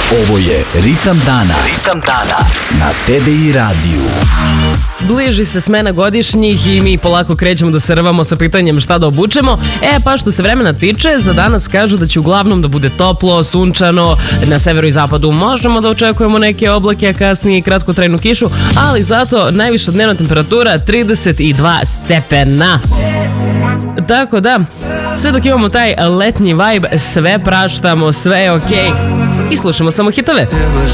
Ovo je Ritam dana. Ritam dana na TDI radiju. Bliži se smena godišnjih i mi polako krećemo da se rvamo sa pitanjem šta da obučemo. Pa što se vremena tiče, za danas kažu da će uglavnom da bude toplo, sunčano, na severu i zapadu možemo da očekujemo neke oblake, a kasnije i kratkotrajnu kišu, ali zato najviša dnevna temperatura 32 stepena. Tako da, sve dok imamo taj letnji vibe, sve praštamo, sve je okej. I slušamo samo hitove.